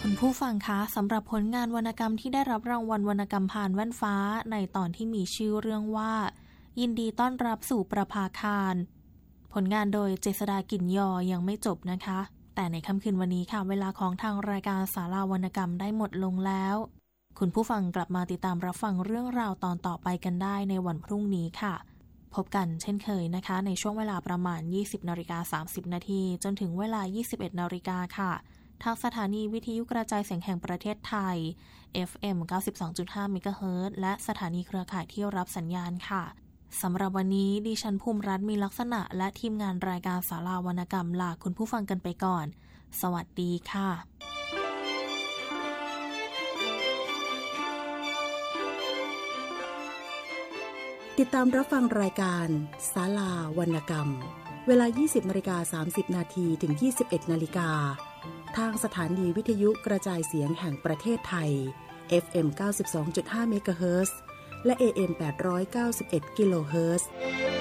คุณผู้ฟังคะสำหรับผลงานวรรณกรรมที่ได้รับรางวัลวรรณกรรมผ่านแว่นฟ้าในตอนที่มีชื่อเรื่องว่ายินดีต้อนรับสู่ประภาคารผลงานโดยเจษฎา กลิ่นยอยังไม่จบนะคะแต่ในค่ำคืนวันนี้ค่ะเวลาของทางรายการศาลาวรรณกรรมได้หมดลงแล้วคุณผู้ฟังกลับมาติดตามรับฟังเรื่องราวตอนต่อไปกันได้ในวันพรุ่งนี้ค่ะพบกันเช่นเคยนะคะในช่วงเวลาประมาณ 20:30 น.จนถึงเวลา 21:00 น.ค่ะทางสถานีวิทยุกระจายเสียงแห่งประเทศไทย FM 92.5 เมกะเฮิรตซ์และสถานีเครือข่ายที่รับสัญญาณค่ะสำหรับวันนี้ดิฉันภูมิรัตน์มีลักษณะและทีมงานรายการศาลาวรรณกรรมลาคุณผู้ฟังกันไปก่อนสวัสดีค่ะติดตามรับฟังรายการศาลาวรรณกรรมเวลา 20:30 น.ถึง 21:00 น.ทางสถานีวิทยุกระจายเสียงแห่งประเทศไทย FM 92.5 เมกะเฮิรตซ์และ AM 891 กิโลเฮิรตซ์